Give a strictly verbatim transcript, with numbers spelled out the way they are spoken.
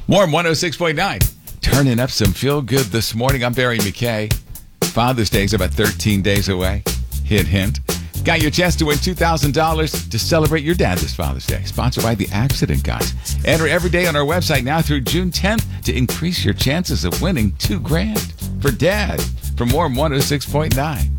Warm one oh six point nine. Turning up some feel good this morning. I'm Barry McKay. Father's Day is about thirteen days away. Hint, hint. Got your chance to win two thousand dollars to celebrate your dad this Father's Day. Sponsored by The Accident Guys. Enter every day on our website now through June tenth to increase your chances of winning two grand for Dad from Warm one oh six point nine.